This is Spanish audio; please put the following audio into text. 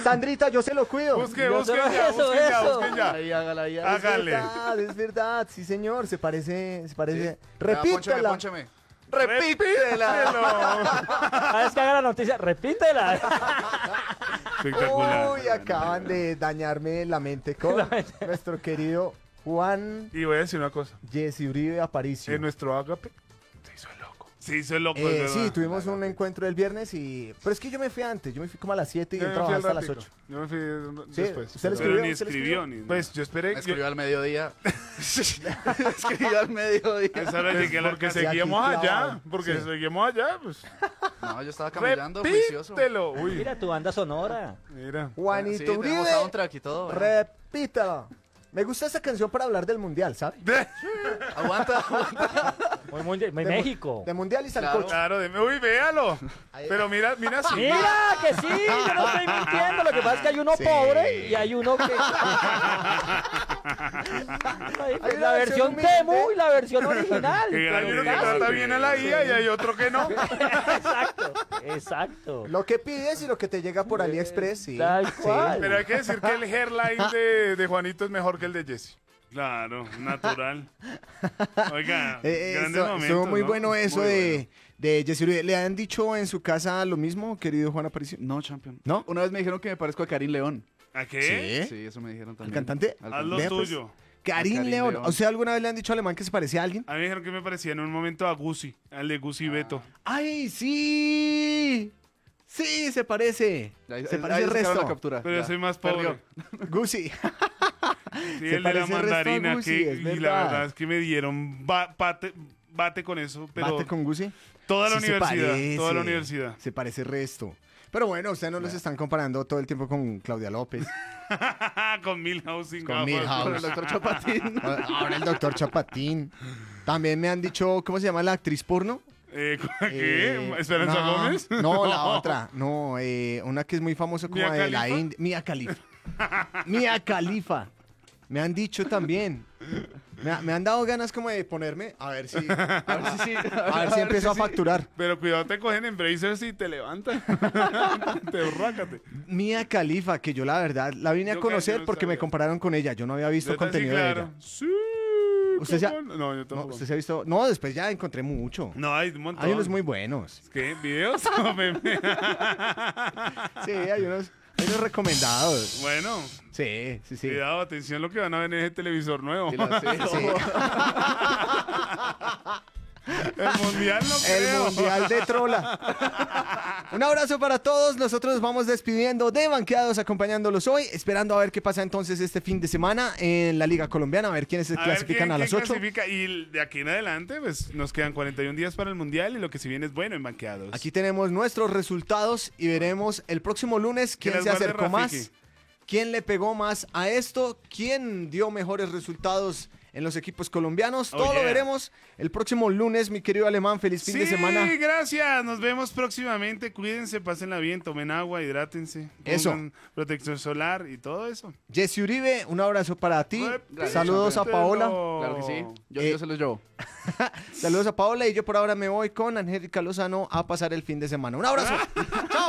Sandrita, yo se lo cuido. Busquen ya. Ahí, hágala ahí. Hágale. Es verdad, sí señor, se parece. Sí. Repítela. Póncheme. Repítela. Ah, es que haga la noticia, repítela. Espectacular. Uy, acaban de dañarme la mente con nuestro querido Juan Y voy a decir una cosa. Jesse Uribe Aparicio. En nuestro Agape se hizo el loco. Se hizo el loco, Sí, tuvimos un encuentro el viernes pero es que yo me fui antes, yo me fui como a las 7 y él trabajaba hasta las 8. Yo me fui Sí, después. ¿usted le Pero escribió? ni ¿Usted le escribió. escribió? Pues yo esperé. Me escribió al mediodía. Escribió al mediodía. Esa hora llegué a la Porque porque aquí seguíamos clavado. allá. Porque Sí. seguimos allá, pues. No, yo estaba caminando juicioso. Repítelo. Uy, Mira tu banda sonora. mira. Juanito Sí, tenemos Uribe, soundtrack y todo. ¿verdad? repítela. Me gusta esa canción para hablar del mundial, ¿sabes? Aguanta. Muy México. De mundial y Claro. sancocho. Claro, uy, véalo. Ahí. Pero mira así. Mira que sí, yo no estoy mintiendo. Lo que pasa es que hay uno Sí. pobre y hay uno que. Hay La una versión humilde. Temu y la versión original. Que hay uno que Casi. trata bien a la IA y hay otro que no. Exacto. Lo que pides y lo que te llega por AliExpress, sí. Tal Sí. cual. Pero hay que decir que el hairline de Juanito es mejor que el de Jesse. Claro, natural. Oiga, grandes momentos, Estuvo muy ¿no? bueno eso Muy de Jesse Uribe. ¿Le han dicho en su casa lo mismo, querido Juan Aparicio? No, champion. ¿No? Una vez me dijeron que me parezco a Karim León. ¿A qué? Sí, eso me dijeron ¿El también. cantante? Al Haz lo Vea, pues. tuyo. Karim Karim León. León. O sea, ¿alguna vez le han dicho a Alemán que se parecía a alguien? A mí me dijeron que me parecía en un momento a Gucci, al de Gucci Beto. ¡Ay, sí! Sí, se parece. Ahí, Se ahí parece el sacaron resto. la captura. Pero yo Ya. soy más pobre. Perdió. Gucci. Sí, Se el de la parece el resto a mandarina. Gucci, Que, es y la verdad. verdad es que me dieron bate con eso. Pero Bate con Gucci. toda la Sí, se universidad. parece. Toda la universidad. Se parece el resto. Pero bueno, ustedes no los están comparando todo el tiempo con Claudia López. Con Milhouse sin Con gafas. Milhouse. Con el doctor Chapatín. Ahora el doctor Chapatín. También me han dicho, ¿cómo se llama la actriz porno? ¿Qué? ¿Esperanza no, Gómez? No, la otra. No, una que es muy famosa como ¿Mia de la Khalifa? India. Mia Khalifa. Mia Khalifa. Me han dicho también. Me han dado ganas como de ponerme. A ver si empiezo a facturar. Pero cuidado, te cogen en bracers y te levantan. Te rácate. Mia Khalifa, que yo la verdad la vine a Yo conocer casi no porque me sabía. compararon con ella. Yo no había visto contenido de ella. Sí. ¿Usted ya- ¿cómo no? yo No, tampoco. ¿usted se ha visto? No, después ya encontré mucho. No, hay un montón. Hay unos muy buenos. ¿Qué? ¿Videos? Sí, hay unos recomendados. Bueno, Sí. cuidado, atención lo que van a ver en ese televisor nuevo. Sí, la- sí. Sí. El mundial no El creo. Mundial de Trola. Un abrazo para todos. Nosotros nos vamos despidiendo de Banqueados, acompañándolos hoy, esperando a ver qué pasa entonces este fin de semana en la Liga Colombiana, a ver quiénes se A ver clasifican quién- a las quién 8. clasifica. Y de aquí en adelante, pues nos quedan 41 días para el mundial y lo que se viene es bueno en Banqueados. Aquí tenemos nuestros resultados y veremos el próximo lunes Que quién las se guarde acercó más, Rafiki. quién le pegó más a esto, quién dio mejores resultados en los equipos colombianos. Oh, Todo lo yeah. veremos el próximo lunes, mi querido Alemán. Feliz fin de semana. Sí, gracias. Nos vemos próximamente. Cuídense, pásenla bien, tomen agua, hidrátense. Eso. Pongan protección solar y todo eso. Jesse Uribe, un abrazo para ti. Repítelo. Saludos a Paola. Claro que sí. Yo se los llevo. Saludos a Paola y yo por ahora me voy con Angélica Lozano a pasar el fin de semana. Un abrazo. Chao.